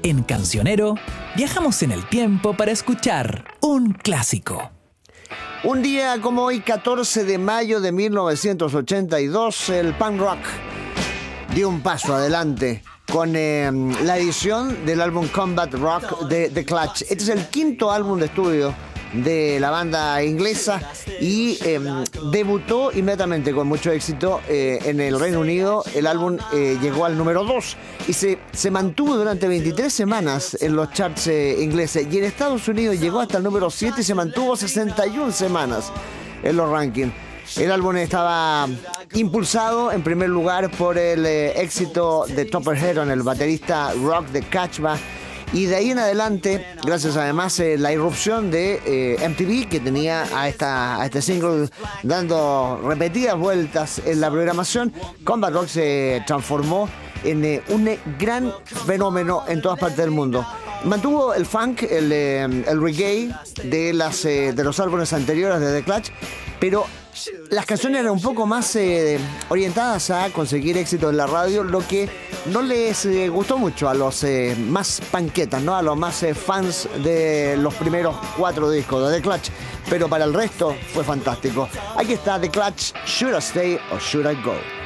En Cancionero, viajamos en el tiempo para escuchar un clásico. Un día como hoy, 14 de mayo de 1982, el punk rock dio un paso adelante con la edición del álbum Combat Rock de The Clash. Este es el quinto álbum de estudio de la banda inglesa y debutó inmediatamente con mucho éxito en el Reino Unido. El álbum llegó al número 2 y se mantuvo durante 23 semanas en los charts ingleses, y en Estados Unidos llegó hasta el número 7 y se mantuvo 61 semanas en los rankings. El álbum estaba impulsado en primer lugar por el éxito de Topper Heron, el baterista rock de Kachba. Y de ahí en adelante, gracias además a la irrupción de MTV, que tenía a este single dando repetidas vueltas en la programación, Combat Rock se transformó en un gran fenómeno en todas partes del mundo. Mantuvo el funk, el reggae de los álbumes anteriores de The Clash, pero las canciones eran un poco más orientadas a conseguir éxito en la radio, lo que no les gustó mucho a los más panquetas, ¿no? A los más fans de los primeros 4 discos de The Clash, pero para el resto fue fantástico. Aquí está The Clash, Should I Stay or Should I Go?